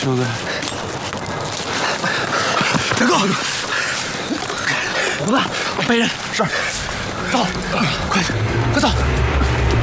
兄弟， 大哥， 胡子，背人是， 走，快走！